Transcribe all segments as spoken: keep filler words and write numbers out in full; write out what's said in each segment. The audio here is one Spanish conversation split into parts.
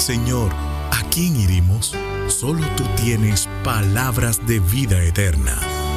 Señor, ¿a quién iremos? Solo tú tienes palabras de vida eterna.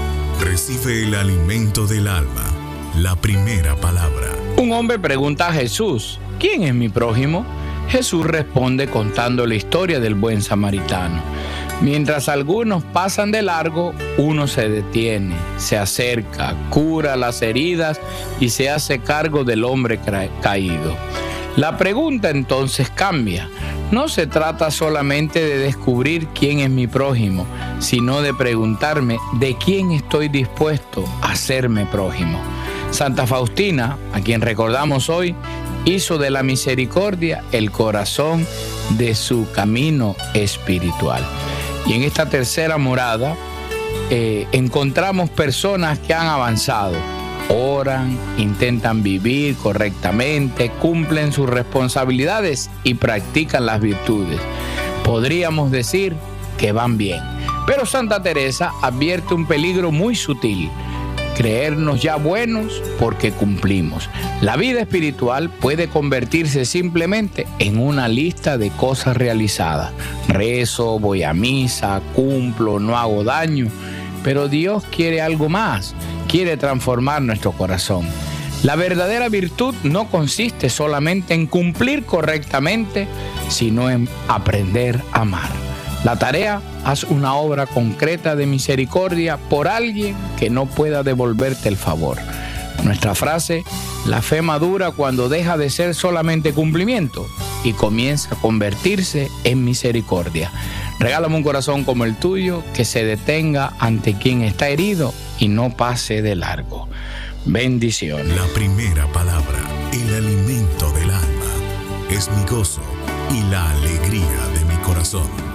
Recibe el alimento del alma, la primera palabra. Un hombre pregunta a Jesús, ¿quién es mi prójimo? Jesús responde contando la historia del buen samaritano. Mientras algunos pasan de largo, uno se detiene, se acerca, cura las heridas y se hace cargo del hombre ca- caído. La pregunta entonces cambia. No se trata solamente de descubrir quién es mi prójimo, sino de preguntarme de quién estoy dispuesto a hacerme prójimo. Santa Faustina, a quien recordamos hoy, hizo de la misericordia el corazón de su camino espiritual. Y en esta tercera morada eh, encontramos personas que han avanzado, oran, intentan vivir correctamente, cumplen sus responsabilidades y practican las virtudes. Podríamos decir que van bien. Pero Santa Teresa advierte un peligro muy sutil: creernos ya buenos porque cumplimos. La vida espiritual puede convertirse simplemente en una lista de cosas realizadas. Rezo, voy a misa, cumplo, no hago daño. Pero Dios quiere algo más, quiere transformar nuestro corazón. La verdadera virtud no consiste solamente en cumplir correctamente, sino en aprender a amar. La tarea: haz una obra concreta de misericordia por alguien que no pueda devolverte el favor. Nuestra frase: la fe madura cuando deja de ser solamente cumplimiento y comienza a convertirse en misericordia. Regálame un corazón como el tuyo, que se detenga ante quien está herido y no pase de largo. Bendiciones. La primera palabra, el alimento del alma, es mi gozo y la alegría de mi corazón.